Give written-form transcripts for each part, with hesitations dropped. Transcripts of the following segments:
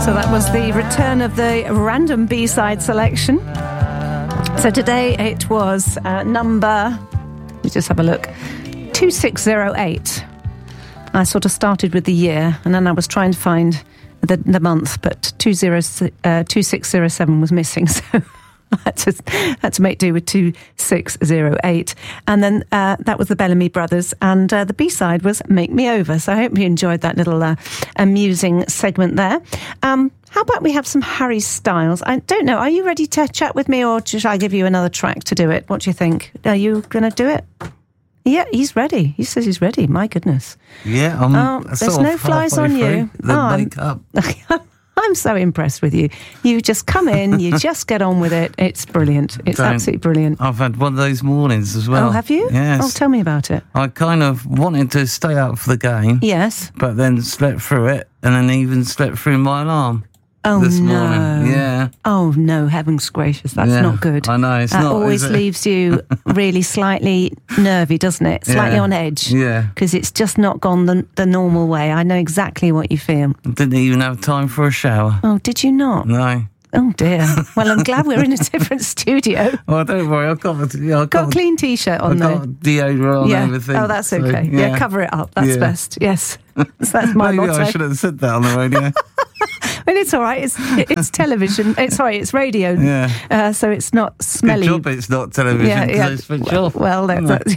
So that was the return of the random B-side selection. So today it was number, let me just have a look, 2608. I sort of started with the year and then I was trying to find the month, but 2607 was missing, so I had to make do with 2608. And then that was the Bellamy Brothers, and the B-side was Make Me Over. So I hope you enjoyed that little amusing segment there. How about we have some Harry Styles? I don't know, are you ready to chat with me, or should I give you another track to do it? What do you think? Are you going to do it? Yeah, he's ready. He says he's ready. My goodness. Yeah, there's no flies on you. Makeup. I'm so impressed with you. You just come in, you just get on with it. It's brilliant. It's absolutely brilliant. I've had one of those mornings as well. Oh, have you? Yes. Oh, tell me about it. I kind of wanted to stay up for the game. Yes. But then slept through it, and then even slept through my alarm. This morning. Yeah. Oh no, heavens gracious, that's not good. I know, it's that not. That always leaves you really slightly nervy, doesn't it? Slightly on edge. Yeah. Because it's just not gone the normal way. I know exactly what you feel. I didn't even have time for a shower. Oh, did you not? No. Oh dear. Well, I'm glad we're in a different studio. Oh, don't worry, I've got a clean t-shirt on there. I've got deodorant on everything. Oh, that's okay. So, yeah, cover it up. That's best. Yes. So that's my motto. I should have said that on the radio. Well, it's all right. It's television. It's radio. Yeah. So it's not smelly. Good job it's not television. Yeah. It's switched off. Well, that's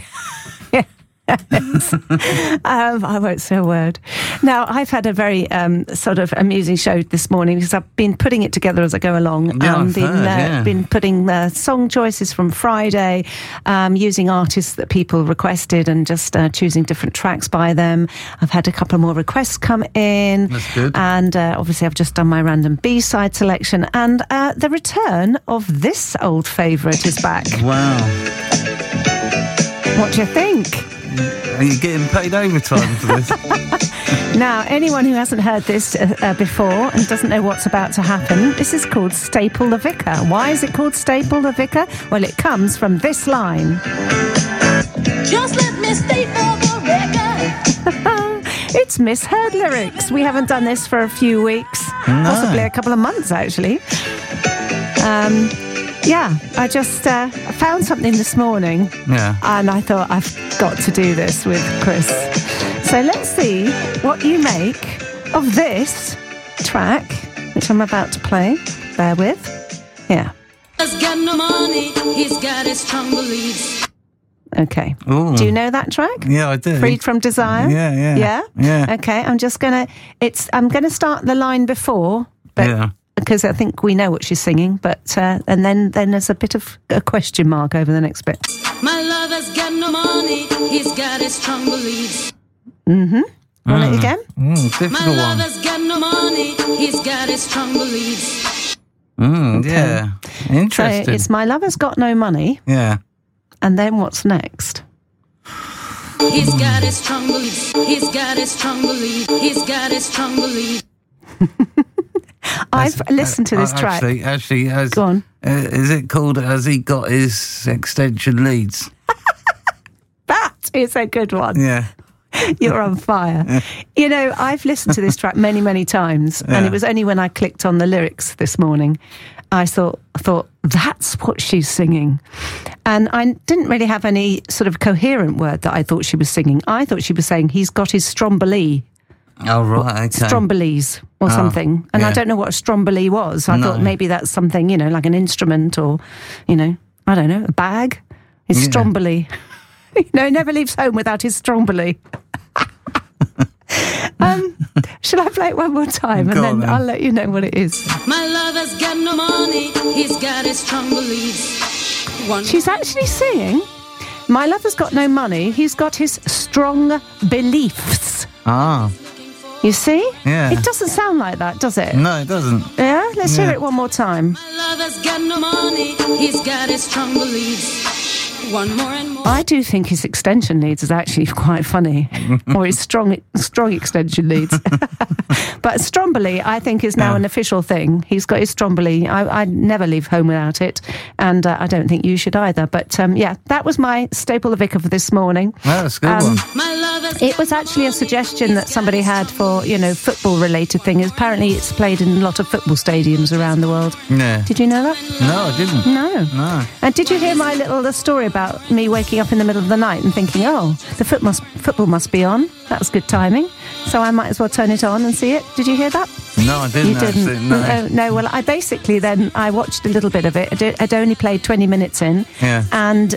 I won't say a word. Now, I've had a very sort of amusing show this morning because I've been putting it together as I go along. Been putting song choices from Friday, using artists that people requested and just choosing different tracks by them. I've had a couple more requests come in. That's good. And obviously I've just done my random B-side selection, and the return of this old favourite is back. Wow. What do you think? Are you getting paid overtime for this? Now, anyone who hasn't heard this before and doesn't know what's about to happen, this is called Staple the Vicar. Why is it called Staple the Vicar? Well, it comes from this line. Just let me staple the vicar. It's misheard lyrics. We haven't done this for a few weeks, possibly a couple of months, actually. Yeah, I just found something this morning, and I thought I've got to do this with Chris. So let's see what you make of this track, which I'm about to play. Bear with. Yeah. He's got no money, he's got his strong beliefs. Okay. Ooh. Do you know that track? Yeah, I do. Freed from Desire? Yeah. Okay, I'm gonna start the line before, but because I think we know what she's singing, but and then there's a bit of a question mark over the next bit. My lover's got no money, he's got his strong beliefs. Want it again? My lover's got no money, he's got his strong beliefs. Yeah. Interesting. So it's my lover's got no money. Yeah. And then what's next? He's got his strong beliefs. He's got his strong beliefs. He's got his strong beliefs. I've listened to this track. Actually, go on. Is it called Has He Got His Extension Leads? That is a good one. Yeah. You're on fire. You know, I've listened to this track many, many times, and it was only when I clicked on the lyrics this morning, I thought, that's what she's singing. And I didn't really have any sort of coherent word that I thought she was singing. I thought she was saying, he's got his Stromboli. Oh, right, okay. Strombolis or something. And I don't know what a Stromboli was. I thought maybe that's something, you know, like an instrument or, you know, I don't know, a bag. His Stromboli. No, he never leaves home without his Stromboli. Shall I play it one more time and then I'll let you know what it is? My lover's got no money, he's got his strong beliefs. She's actually singing, my lover's got no money, he's got his strong beliefs. Ah. You see? Yeah. It doesn't sound like that, does it? No, it doesn't. Yeah? Let's hear it one more time. My lover's got no money, he's got his strong beliefs. one more and more. I do think his extension leads is actually quite funny, or his strong extension leads. But Stromboli, I think, is now an official thing. He's got his Stromboli. I never leave home without it, and I don't think you should either. But that was my staple of Vicar for this morning. Oh, that's a good one. My love is It was actually a suggestion that somebody had for, football-related things. Apparently, it's played in a lot of football stadiums around the world. Yeah. Did you know that? No, I didn't. No. And did you hear my little story about me waking up in the middle of the night and thinking, the football must be on? That was good timing. So I might as well turn it on and see it. Did you hear that? No, I didn't. You didn't? Actually, no. No, well, I watched a little bit of it. I'd only played 20 minutes in. Yeah. And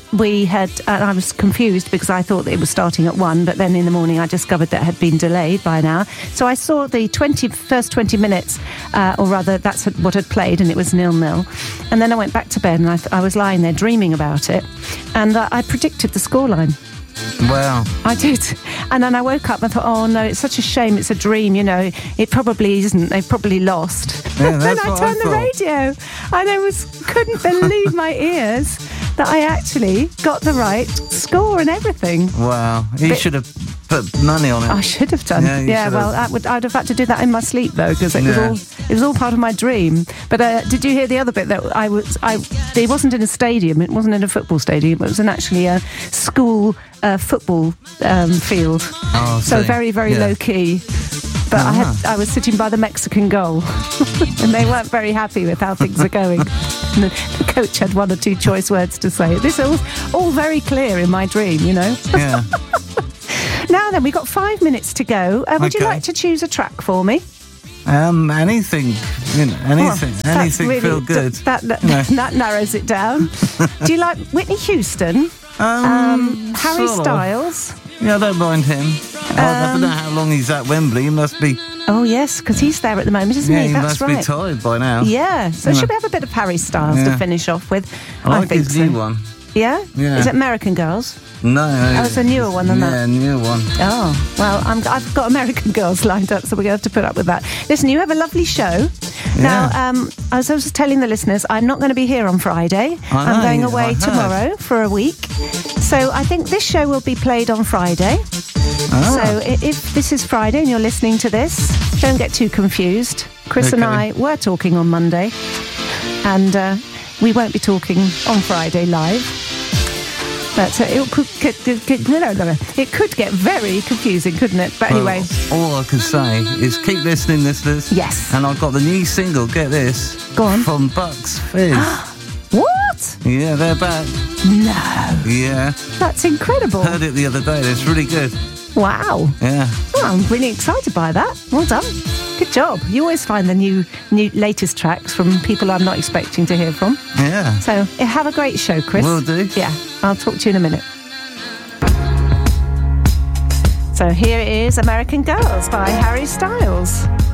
I was confused because I thought that it was starting at 1, but then in the morning I discovered that it had been delayed by an hour. So I saw the first 20 minutes, or rather that's what had played, and it was 0-0. And then I went back to bed and I was lying there dreaming about it. And I predicted the scoreline. Wow. I did. And then I woke up and thought, oh no, it's such a shame, it's a dream, it probably isn't, they've probably lost. Yeah, Then that's I what turned I the thought. radio and I couldn't believe my ears that I actually got the right score and everything. Wow. You should have put money on it. I should have done. Yeah, you should well, have. I'd have had to do that in my sleep though, because it was all part of my dream. But did you hear the other bit that it wasn't in a stadium, it wasn't in a football stadium, it was actually a school football field. Oh, so see. very, very low key. But I was sitting by the Mexican goal and they weren't very happy with how things are going. And the coach had one or two choice words to say. This is all very clear in my dream, Yeah. Now then, we've got 5 minutes to go. Would you Okay. like to choose a track for me? Anything, anything really, feel good. That narrows it down. Do you like Whitney Houston? Harry sort of. Styles? Yeah, I don't mind him. I don't know how long he's at Wembley. He must be. Oh yes, because he's there at the moment, isn't Yeah, he? he That's must right. be tired by now. Yeah. So should we have a bit of Harry Styles to Yeah. finish off with? I like think his so. new one. Yeah? Yeah. Is it American Girls? No. Oh, it's a newer one than that. Yeah, new one. Oh, well, I've got American Girls lined up, so we're going to have to put up with that. Listen, you have a lovely show. Yeah. Now, as I was telling the listeners, I'm not going to be here on Friday. I know, I'm going I away heard. tomorrow for a week. So I think this show will be played on Friday. Ah. So if this is Friday and you're listening to this, don't get too confused. Chris and I were talking on Monday, and we won't be talking on Friday live. But it could get very confusing, couldn't it? But anyway. All I can say is keep listening, listeners. Yes. And I've got the new single, get this. Go on. From Bucks Fizz. What? Yeah, they're back. No. Yeah. That's incredible. Heard it the other day. It's really good. Wow. Yeah. Oh, I'm really excited by that. Well done. Good job. You always find the new latest tracks from people I'm not expecting to hear from. Yeah. So have a great show, Chris. Will do. Yeah, I'll talk to you in a minute. So here is American Girls by Harry Styles.